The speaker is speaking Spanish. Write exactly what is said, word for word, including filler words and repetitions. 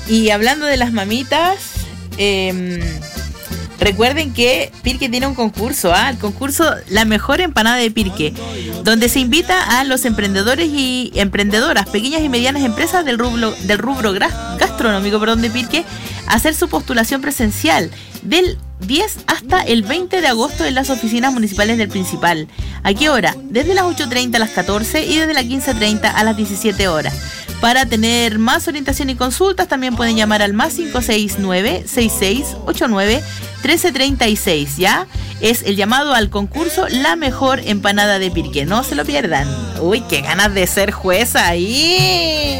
Y hablando de las mamitas, eh, recuerden que Pirque tiene un concurso, ¿ah? El concurso La Mejor Empanada de Pirque, donde se invita a los emprendedores y emprendedoras, pequeñas y medianas empresas del rubro, del rubro gastronómico, perdón, de Pirque, a hacer su postulación presencial del diez hasta el veinte de agosto en las oficinas municipales del Principal. ¿A qué hora? Desde las ocho treinta a las catorce y desde las quince treinta a las diecisiete horas. Para tener más orientación y consultas también pueden llamar al más cinco seis nueve, seis seis ocho nueve, uno tres tres seis, ¿ya? Es el llamado al concurso La Mejor Empanada de Pirque. No se lo pierdan. Uy, qué ganas de ser jueza ahí.